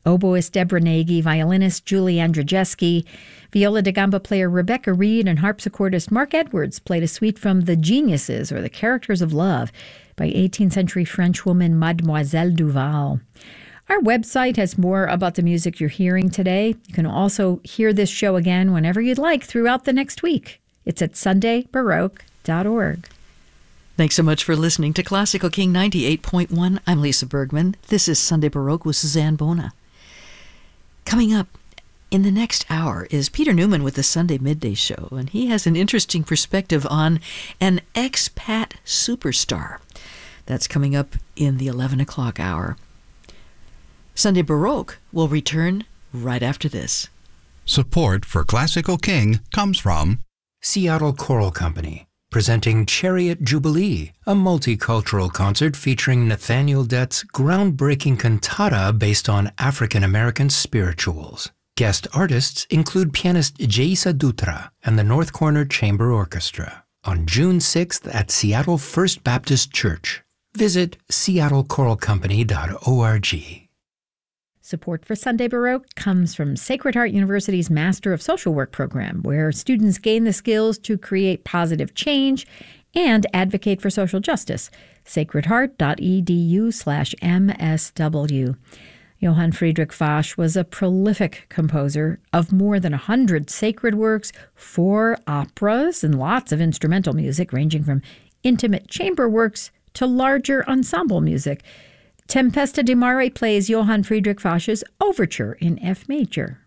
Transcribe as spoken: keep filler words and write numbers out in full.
oboist Deborah Nagy, violinist Julie Andrzejewski, viola da gamba player Rebecca Reed, and harpsichordist Mark Edwards played a suite from The Geniuses, or The Characters of Love, by eighteenth century French woman Mademoiselle Duval. Our website has more about the music you're hearing today. You can also hear this show again whenever you'd like throughout the next week. It's at sunday baroque dot org. Thanks so much for listening to Classical King ninety-eight point one. I'm Lisa Bergman. This is Sunday Baroque with Suzanne Bona. Coming up in the next hour is Peter Newman with the Sunday Midday Show, and he has an interesting perspective on an expat superstar. That's coming up in the eleven o'clock hour. Sunday Baroque will return right after this. Support for Classical King comes from Seattle Choral Company, presenting Chariot Jubilee, a multicultural concert featuring Nathaniel Dett's groundbreaking cantata based on African-American spirituals. Guest artists include pianist Jaisa Dutra and the North Corner Chamber Orchestra on June sixth at Seattle First Baptist Church. Visit seattle choral company dot org. Support for Sunday Baroque comes from Sacred Heart University's Master of Social Work program, where students gain the skills to create positive change and advocate for social justice. sacred heart dot e d u slash m s w. Johann Friedrich Fasch was a prolific composer of more than a hundred sacred works, four operas, and lots of instrumental music, ranging from intimate chamber works to larger ensemble music. Tempesta di Mare plays Johann Friedrich Fasch's Overture in F major.